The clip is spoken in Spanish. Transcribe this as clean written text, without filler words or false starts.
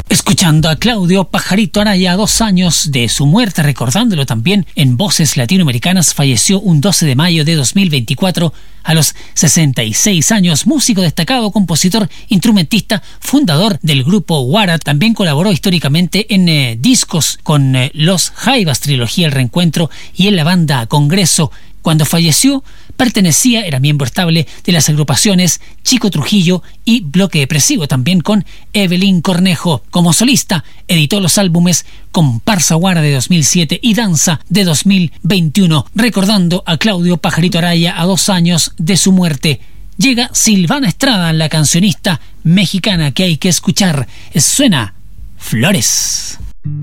Escuchando a Claudio Pajarito Araya a 2 años de su muerte, recordándolo también en Voces Latinoamericanas, falleció un 12 de mayo de 2024 a los 66 años, músico destacado, compositor, instrumentista, fundador del grupo Guara. También colaboró históricamente en discos con Los Jaivas, trilogía El Reencuentro, y en la banda Congreso. Cuando falleció, era miembro estable de las agrupaciones Chico Trujillo y Bloque Depresivo, también con Evelyn Cornejo. Como solista, editó los álbumes Comparsa Guara de 2007 y Danza de 2021. Recordando a Claudio Pajarito Araya a 2 años de su muerte, llega Silvana Estrada, la cancionista mexicana que hay que escuchar. Suena Flores.